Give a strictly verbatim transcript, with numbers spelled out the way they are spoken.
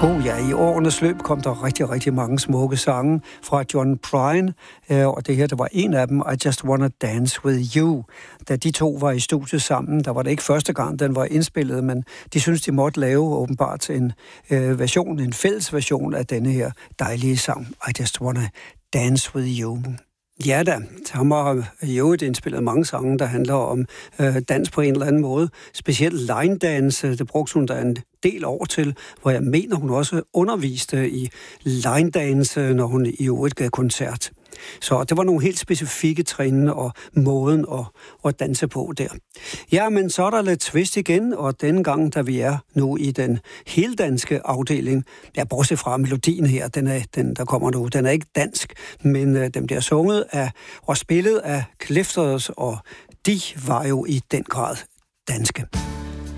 Oh ja, i årenes løb kom der rigtig, rigtig mange smukke sange fra John Prine, og det her, der var en af dem, I Just Wanna Dance With You. Da de to var i studiet sammen, der var det ikke første gang, den var indspillet, men de synes de måtte lave åbenbart en øh, version, en fælles version af denne her dejlige sang, I Just Wanna Dance With You. Ja da, han har jo indspillet mange sange, der handler om øh, dans på en eller anden måde. Specielt line dance, det brugte hun der en del år til, hvor jeg mener, hun også underviste i line dance, når hun i øvrigt gav koncert. Så det var nogle helt specifikke trin og måden at, at danse på der. Ja, men så er der lidt twist igen, og denne gang, da vi er nu i den heldanske afdeling, ja, bortset fra melodien her, den, er, den der kommer nu, den er ikke dansk, men øh, den bliver sunget af og spillet af Clifters, og de var jo i den grad danske.